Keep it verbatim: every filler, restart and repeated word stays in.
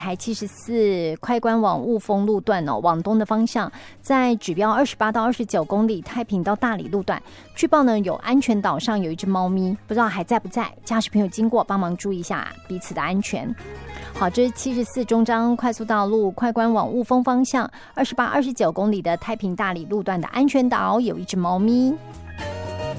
台七十四快关往雾峰路段哦，往东的方向，在指标二十八到二十九公里太平到大理路段，据报呢有安全岛上有一只猫咪，不知道还在不在？驾驶朋友经过帮忙注意一下彼此的安全。好，这是七十四中彰快速道路快关往雾峰方向二十八、二十九公里的太平大理路段的安全岛有一只猫咪。